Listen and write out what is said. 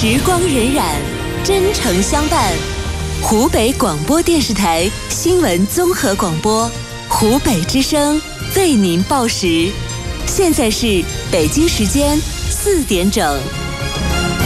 时光荏苒，真诚相伴。湖北广播电视台新闻综合广播，湖北之声为您报时。现在是北京时间4点整。